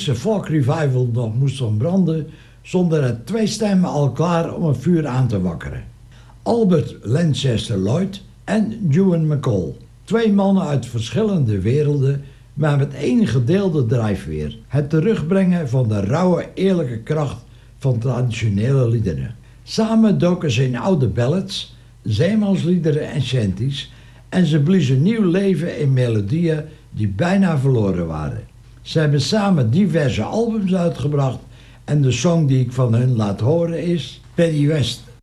Britse folk revival nog moest ontbranden, stonden er 2 stemmen al klaar om een vuur aan te wakkeren. Albert Lanchester Lloyd en Ewan MacColl. 2 mannen uit verschillende werelden, maar met één gedeelde drijfveer: het terugbrengen van de rauwe, eerlijke kracht van traditionele liederen. Samen doken ze in oude ballads, zeemansliederen en shanties en ze bliezen nieuw leven in melodieën die bijna verloren waren. Ze hebben samen diverse albums uitgebracht en de song die ik van hun laat horen is Paddy West.